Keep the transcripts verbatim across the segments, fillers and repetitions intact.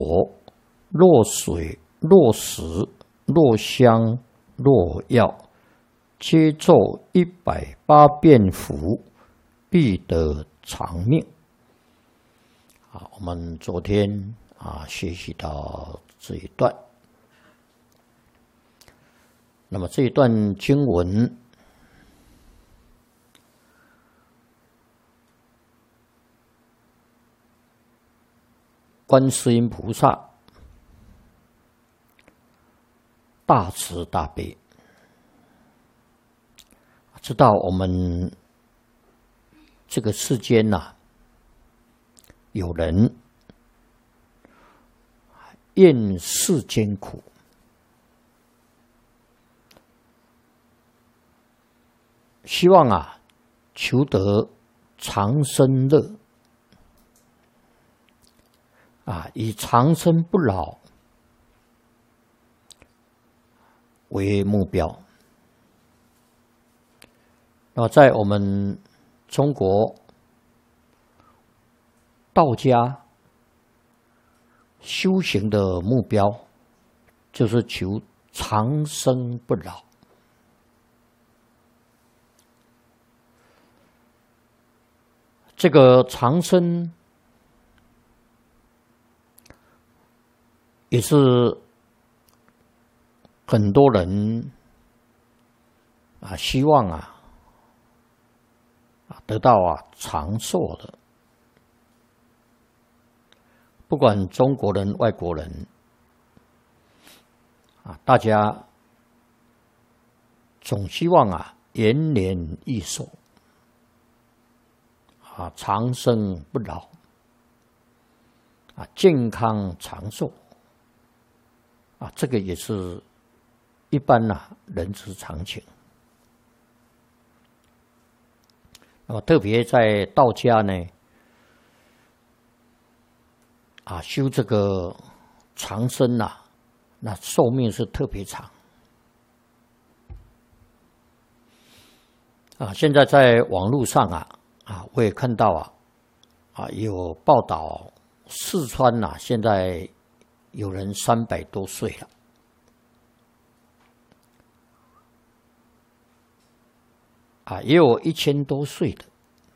若水、若食、若香、若药，皆奏一百八遍符，必得长命。啊，我们昨天啊学习到这一段，那么这一段经文，观世音菩萨大慈大悲，知道我们这个世间呐、啊，有人厌世间苦，希望啊求得长生乐啊，以长生不老为目标。那么在我们中国道家修行的目标，就是求长生不老。这个长生也是很多人啊希望啊得到啊长寿的，不管中国人、外国人啊，大家总希望啊延年益寿啊，长生不老啊，健康长寿啊，这个也是一般呐、啊、人之常情。那么特别在道家呢，啊，修这个长生呐、啊，那寿命是特别长。啊，现在在网络上啊，啊，我也看到啊，啊，有报道四川呐、啊，现在有人三百多岁了。啊，也有一千多岁的。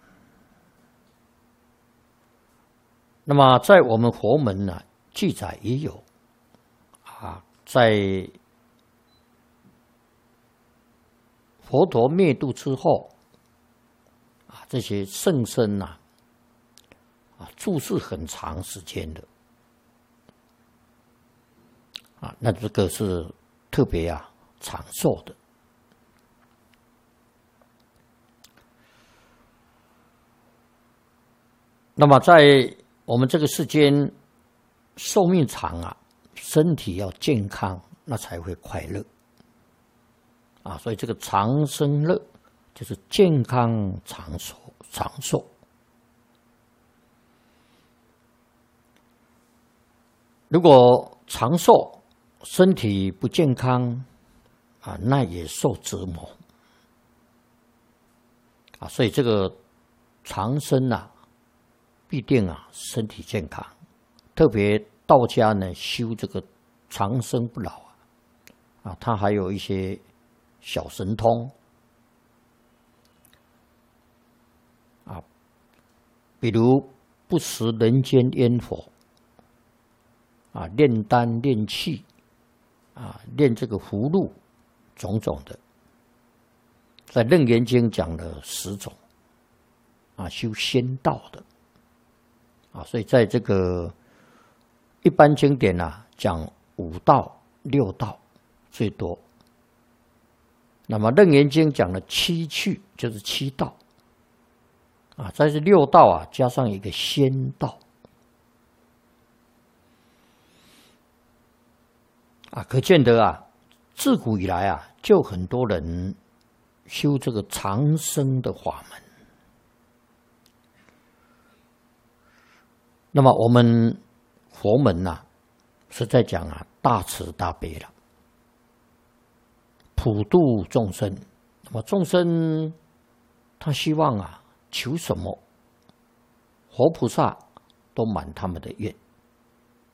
那么在我们佛门呢，记载也有，啊，在佛陀灭度之后，啊，这些圣僧呐，啊，住世很长时间的，啊，那这个是特别啊长寿的。那么在我们这个世间，寿命长啊，身体要健康，那才会快乐啊。所以这个长生乐就是健康长寿，长寿。如果长寿，身体不健康啊，那也受折磨啊。所以这个长生啊，必定啊身体健康，特别道家呢修这个长生不老啊，啊，它还有一些小神通啊，比如不食人间烟火啊，炼丹炼气啊，炼这个葫芦种种的，在《楞严经》讲了十种啊，修仙道的。啊，所以在这个一般经典啊，讲五道、六道最多。那么《楞严经》讲了七趣，就是七道。啊，在这六道啊，加上一个仙道。啊，可见得啊，自古以来啊，就很多人修这个长生的法门。那么我们佛门呐、啊，是在讲啊大慈大悲了，普度众生。那么众生他希望啊求什么，活菩萨都满他们的愿。